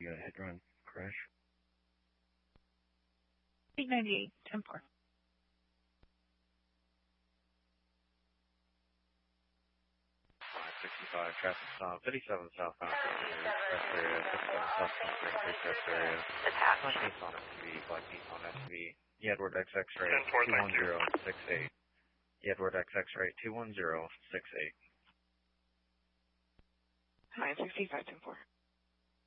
You got a hit run crash? 898, 10-4. 65, traffic stop, 57 southbound, press area, 57 southbound, press area, Black Nissan SUV, Black Nissan SUV, Edward XX rate 21068, Edward XX rate 21068. 965, 10-4.